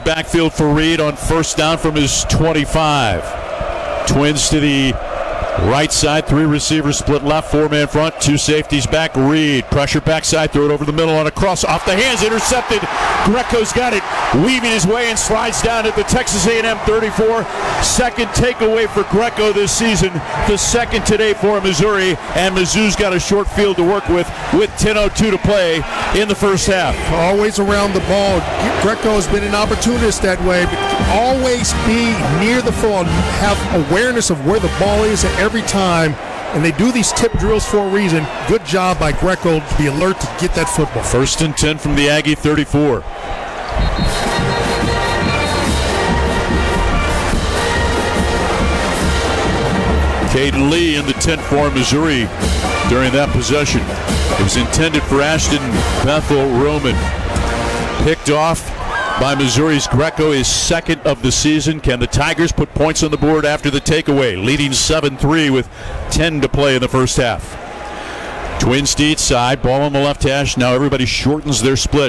backfield for Reed on first down from his 25. Twins to the right side, 3 receivers split left, 4-man front, 2 safeties back. Reed, pressure backside, throw it over the middle on a cross, off the hands, intercepted. Greco's got it, weaving his way and slides down at the Texas A&M 34. Second takeaway for Greco this season, the second today for Missouri, and Mizzou's got a short field to work with 10:02 to play in the first half. Always around the ball. Greco has been an opportunist that way, but always be near the ball, have awareness of where the ball is at every time, and they do these tip drills for a reason. Good job by Greco to be alert to get that football. 1st and 10 from the Aggie 34. Caden Lee in the tent for Missouri during that possession. It was intended for Ashton Bethel Roman. Picked off by Missouri's Greco, is second of the season. Can the Tigers put points on the board after the takeaway? Leading 7-3 with 10 to play in the first half. Twins to each side, ball on the left hash. Now everybody shortens their split.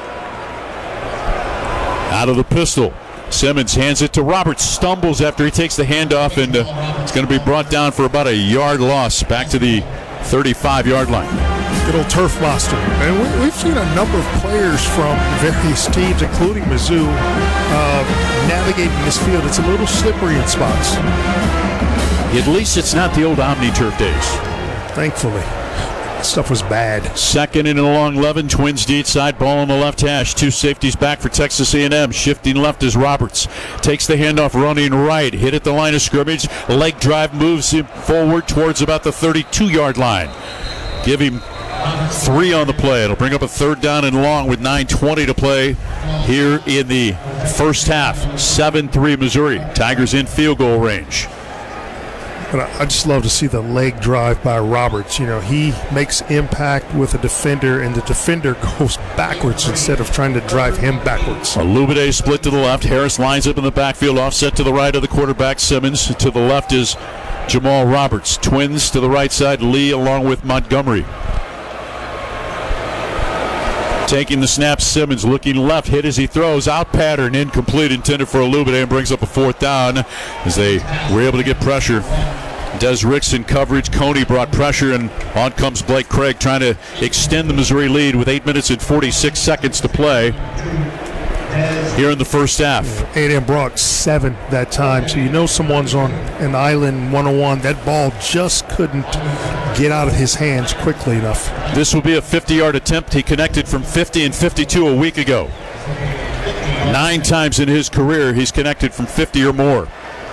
Out of the pistol, Simmons hands it to Roberts, stumbles after he takes the handoff, and it's going to be brought down for about a yard loss back to the 35-yard line. Good old turf monster. And we've seen a number of players from various teams, including Mizzou, navigating this field. It's a little slippery in spots. At least it's not the old Omni-Turf days. Thankfully. Stuff was bad. 2nd and a long 11. Twins to each side. Ball on the left hash. 2 safeties back for Texas A&M. Shifting left is Roberts. Takes the handoff, running right. Hit at the line of scrimmage. Leg drive moves him forward towards about the 32-yard line. Give him 3 on the play. It'll bring up a 3rd down and long with 9:20 to play here in the first half. 7-3 Missouri. Tigers in field goal range. But I just love to see the leg drive by Roberts. You know, he makes impact with a defender, and the defender goes backwards instead of trying to drive him backwards. Olubide split to the left. Harris lines up in the backfield, offset to the right of the quarterback, Simmons. To the left is Jamal Roberts. Twins to the right side, Lee along with Montgomery. Taking the snap, Simmons looking left, hit as he throws, out pattern, incomplete, intended for Olubide, and brings up a 4th down as they were able to get pressure. Des Ricks in coverage. Coney brought pressure, and on comes Blake Craig trying to extend the Missouri lead with 8 minutes and 46 seconds to play here in the first half. A&M brought 7 that time, so you know someone's on an island 101. That ball just couldn't get out of his hands quickly enough. This will be a 50-yard attempt. He connected from 50 and 52 a week ago. 9 times in his career he's connected from 50 or more.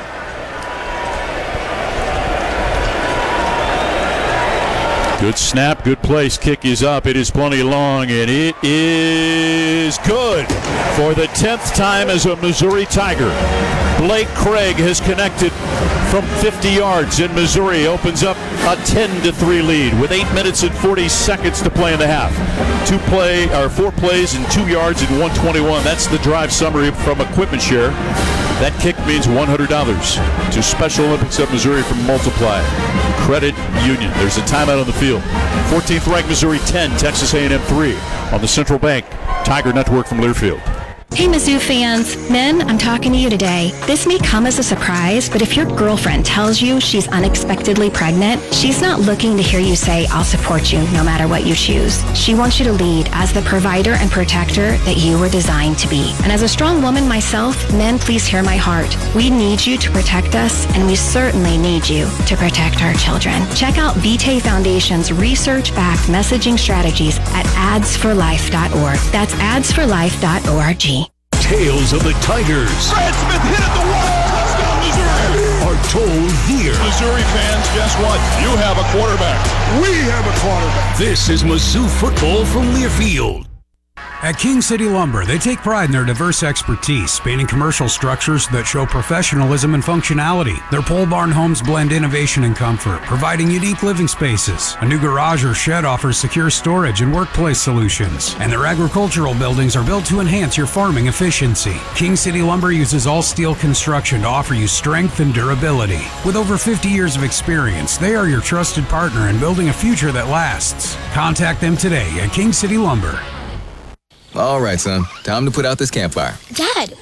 Good snap, good place. Kick is up. It is plenty long, and it is good. For the 10th time as a Missouri Tiger, Blake Craig has connected from 50 yards, and Missouri opens up a 10-3 lead with 8 minutes and 40 seconds to play in the half. 4 plays and 2 yards and 121. That's the drive summary from Equipment Share. That kick means $100 to Special Olympics of Missouri from Multiply Credit Union. There's a timeout on the field. 14th ranked Missouri 10, Texas A&M 3 on the Central Bank Tiger Network from Learfield. Hey Mizzou fans, men, I'm talking to you today. This may come as a surprise, but if your girlfriend tells you she's unexpectedly pregnant, she's not looking to hear you say, I'll support you no matter what you choose. She wants you to lead as the provider and protector that you were designed to be. And as a strong woman myself, men, please hear my heart. We need you to protect us, and we certainly need you to protect our children. Check out Vitae Foundation's research-backed messaging strategies at adsforlife.org. That's adsforlife.org. Tales of the Tigers. Brad Smith hit at the wall. Touchdown, Missouri. Are told here. Missouri fans, guess what? You have a quarterback. We have a quarterback. This is Mizzou football from Learfield. At King City Lumber, they take pride in their diverse expertise, spanning commercial structures that show professionalism and functionality. Their pole barn homes blend innovation and comfort, providing unique living spaces. A new garage or shed offers secure storage and workplace solutions. And their agricultural buildings are built to enhance your farming efficiency. King City Lumber uses all steel construction to offer you strength and durability. With over 50 years of experience, they are your trusted partner in building a future that lasts. Contact them today at King City Lumber. All right, son. Time to put out this campfire. Dad,